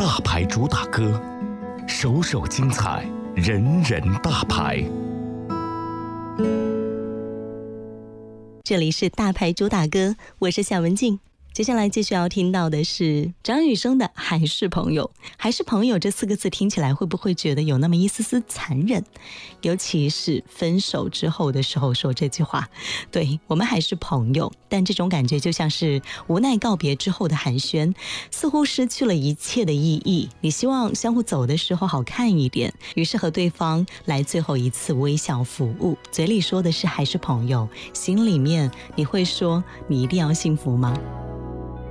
大牌主打歌，首首精彩，人人大牌。 这里是大牌主打歌，我是夏文静。接下来继续要听到的是张雨生的《还是朋友》。还是朋友这4个字听起来会不会觉得有那么一丝丝残忍？尤其是分手之后的时候说这句话，对，我们还是朋友，但这种感觉就像是无奈告别之后的寒暄，似乎失去了一切的意义。你希望相互走的时候好看一点，于是和对方来最后一次微笑服务，嘴里说的是还是朋友，心里面你会说你一定要幸福吗？